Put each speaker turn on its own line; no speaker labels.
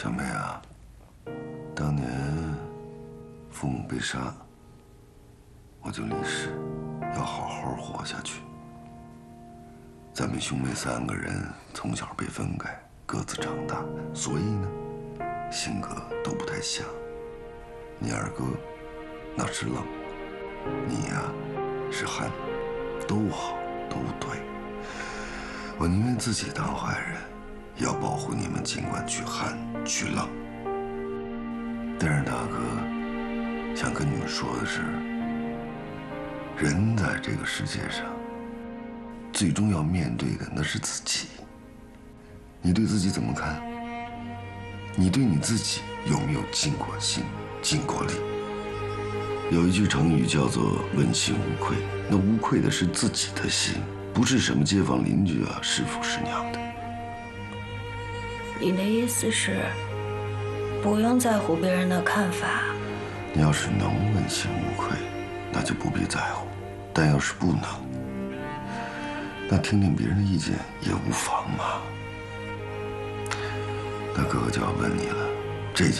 小梅啊，当年父母被杀，我就立誓要好好活下去。咱们兄妹3个人从小被分开，各自长大，所以呢，性格都不太像。你二哥那是冷，你呀是悍，都好都对。我宁愿自己当坏人，也要保护你们，尽管去悍去冷。但是大哥想跟你们说的是，人在这个世界上，最终要面对的那是自己。你对自己怎么看？你对你自己有没有尽过心、尽过力？有一句成语叫做“问心无愧”，那无愧的是自己的心，不是什么街坊邻居啊、师傅师娘的。
你的意思是，不用在乎别人的看法？
你要是能问心无愧，那就不必在乎；但要是不能，那听听别人的意见也无妨嘛。那哥哥就要问你了。